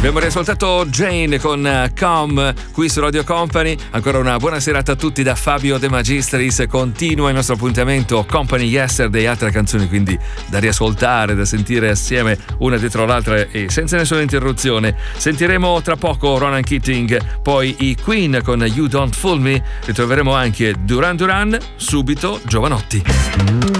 Abbiamo riascoltato Jane con Come qui su Radio Company. Ancora una buona serata a tutti da Fabio De Magistris. Continua il nostro appuntamento Company Yesterday, altre canzoni quindi da riascoltare, da sentire assieme una dietro l'altra e senza nessuna interruzione. Sentiremo tra poco Ronan Keating, poi i Queen con You Don't Fool Me, ritroveremo anche Duran Duran, subito Giovanotti.